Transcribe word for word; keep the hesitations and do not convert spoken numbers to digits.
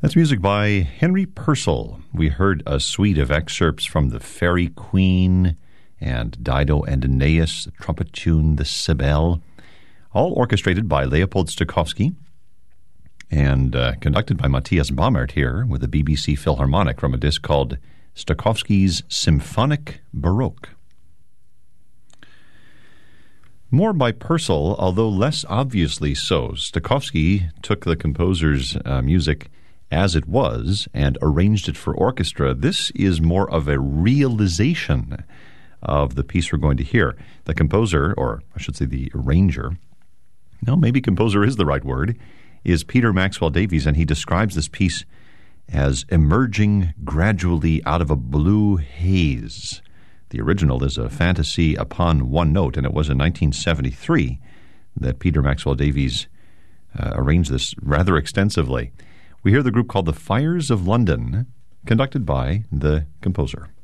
That's music by Henry Purcell. We heard a suite of excerpts from the Fairy Queen and Dido and Aeneas, the trumpet tune, the Cybele, all orchestrated by Leopold Stokowski and uh, conducted by Matthias Baumert here with the B B C Philharmonic from a disc called Stokowski's Symphonic Baroque. More by Purcell, although less obviously so. Stokowski took the composer's uh, music as it was and arranged it for orchestra. This is more of a realization of the piece we're going to hear. The composer, or I should say the arranger, no, maybe composer is the right word, is Peter Maxwell Davies, and he describes this piece as emerging gradually out of a blue haze. The original is a fantasy upon one note, and it was in nineteen seventy-three that Peter Maxwell Davies uh, arranged this rather extensively. We hear the group called the Fires of London, conducted by the composer.